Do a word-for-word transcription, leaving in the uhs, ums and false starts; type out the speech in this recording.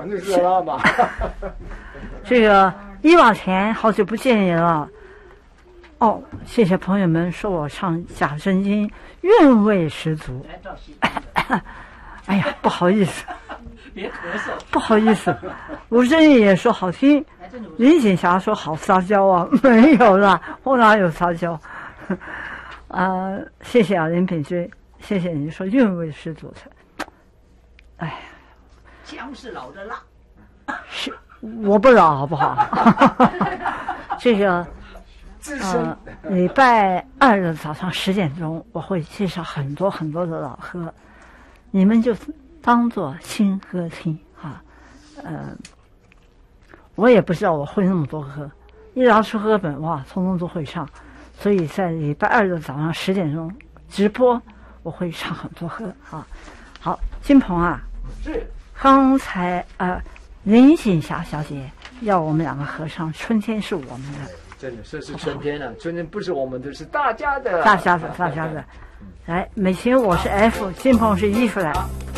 反正是拉嘛。 这个一瓦田，好久不见你了。哦，谢谢朋友们说我唱假正经韵味十足。哎呀，不好意思， 别咳嗽， 不好意思。吴镇宇也说好听，林锦霞说好撒娇啊，没有啦，我哪有撒娇？啊、呃，谢谢啊，林品君，谢谢你说韵味十足。哎呀， 姜是老的辣， 是我不老好不好？这个。呃，礼拜二的早上十点钟，我会介绍很多很多的老歌，你们就当做新歌听哈。呃，我也不知道我会那么多歌，一拿出歌本哇，通通都会唱，所以在礼拜二的早上十点钟直播，我会唱很多歌啊。好，金鹏啊， 是刚才呃林锦霞小姐要我们两个合唱《春天是我们的》。 真的，这是春天了、啊，春天不是我们的，是大家的， 大家的，大家的。来，美琴，我是 F， 金鹏是 E flat。